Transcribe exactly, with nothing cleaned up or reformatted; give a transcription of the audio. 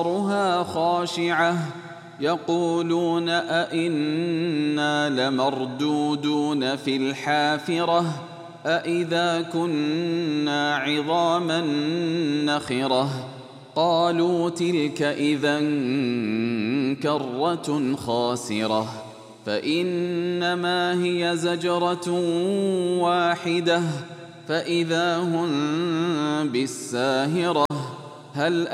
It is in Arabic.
أبصارها خاشعة يقولون أئنا لمردودون في الحافرة أئذا كنا عظاما نخرة قالوا تلك إذا كرة خاسرة فإنما هي زجرة واحدة فإذا هم بالساهرة هل